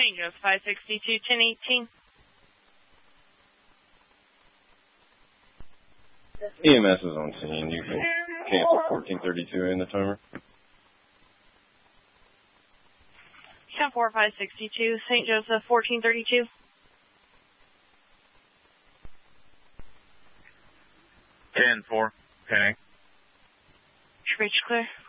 St. Joseph 562, 1018. EMS is on scene. You can cancel 1432 in the timer. 10562, St. Joseph 1432. Ten four. Okay. Bridge clear.